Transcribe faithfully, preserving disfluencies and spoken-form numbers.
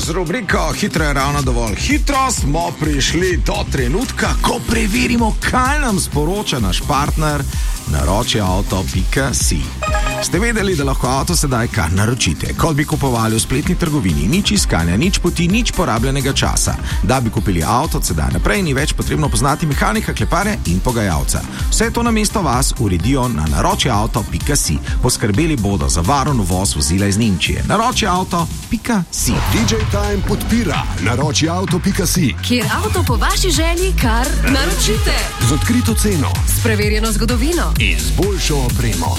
z rubriko Hitro je ravno dovolj hitro smo prišli do trenutka, ko preverimo, kaj nam sporoča naš partner naroči avto pika si. Ste vedeli, da lahko avto sedaj kar naročite, kot bi kupovali v spletni trgovini, nič iskanja, nič poti, nič porabljenega časa. Da bi kupili avto od sedaj naprej, ni več potrebno poznati mehanika, kleparja in pogajalca. Vse to namesto vas uredijo na naroči avto pika si. Poskrbeli bodo za varen uvoz vozila iz Nemčije. naroči avto pika si. D J Time podpira naroči avto pika si, kjer avto po vaši želji kar naročite. z odkrito ceno S preverjeno zgodovino in z boljšo opremo.